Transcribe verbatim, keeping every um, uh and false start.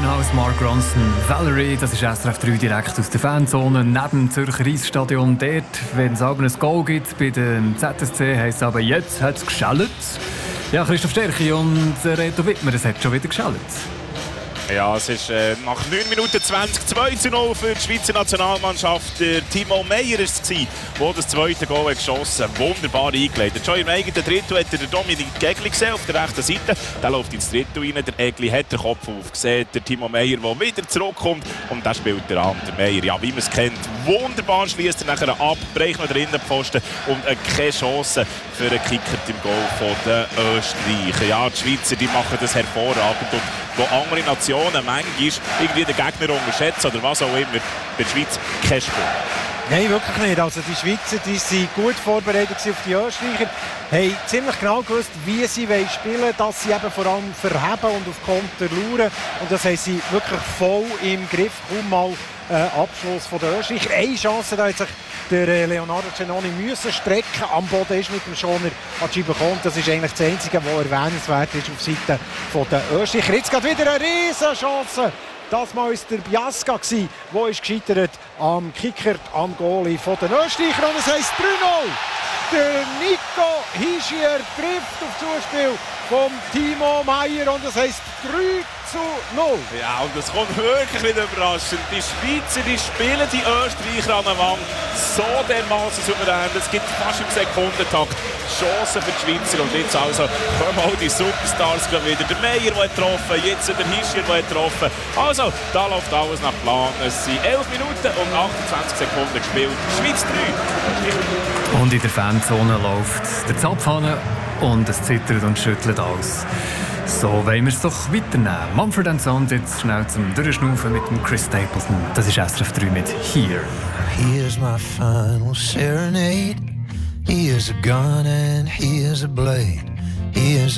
als Mark Ronson. Valerie, das ist S R F drei direkt aus der Fanzone neben dem Zürcher Eisstadion. Dort, wenn es aber ein Goal gibt bei dem Z S C, heisst es aber, jetzt hat es geschallt. Ja, Christoph Sterchi und Reto Wittmer, es hat schon wieder geschallt. Ja, es ist äh, nach neun Minuten zwanzig zwei zu null für die Schweizer Nationalmannschaft. Der Timo Meyer war es, der das zweite Goal geschossen hat. Wunderbar eingeleitet. Schon im eigenen Drittel hat er den Dominik Egli gesehen auf der rechten Seite. Der läuft ins Drittel rein. Der Egli hat den Kopf aufgesehen. Der Timo Meyer, der wieder zurückkommt. Und dann spielt der andere Meyer. Ja, wie man es kennt, wunderbar schließt er nachher ab, bricht noch den Innenpfosten und äh, keine Chance für einen Kicker im Goal der Österreicher. Ja, die Schweizer, die machen das hervorragend. Und wo andere Nationen manchmal irgendwie den Gegner unterschätzen oder was auch immer, bei der Schweiz kein Spiel. Nein, wirklich nicht. Also die Schweizer die sind gut vorbereitet auf die Österreicher, haben ziemlich genau gewusst, wie sie spielen wollen, dass sie eben vor allem verheben und auf Konter schauen. Und das haben sie wirklich voll im Griff. Kaum mal äh, Abschluss von der Österreicher. Eine Chance, da hat sich der äh, Leonardo Giannoni müssen strecken. Am Boden ist mit dem Schoner Achiba kommt. Das ist eigentlich das Einzige, was erwähnenswert ist auf Seite der Österreicher. Jetzt geht wieder eine riesen Chance. Das Mal war der Biasca, der ist gescheitert am Kicker, am Goalie von den Österreichern. Und es heisst drei null. Der Nico Hischier trifft auf Zuspiel vom Timo Meyer und es heisst drei zu null. Ja, und es kommt wirklich wieder überraschend. Die Schweizer die spielen die Österreicher an der Wand so dermaßen souverän. Es gibt fast im Sekundentakt Chancen für die Schweizer. Und jetzt also kommen auch die Superstars wieder. Der Meyer, der getroffen, jetzt der Hischier, der getroffen. Also, da läuft alles nach Plan. Es sind elf Minuten und achtundzwanzig Sekunden gespielt. Schweiz drei. Und in der Fanzone läuft der Zapfhahn und es zittert und schüttelt alles. So wollen wir es doch weiternehmen. Mumford and Sons jetzt schnell zum Durchschnaufen mit dem Chris Stapleton. Das ist S R F drei mit Here. Here's my final serenade. Here's a gun and here's a blade. Here's